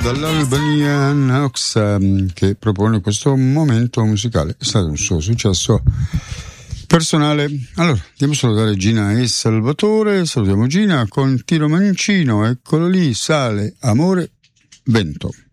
Dall'Albania Nox, che propone questo momento musicale. È stato un suo successo personale. Allora, andiamo a salutare Gina e Salvatore. Salutiamo Gina con Tiro Mancino, eccolo lì, Sale, Amore, Vento.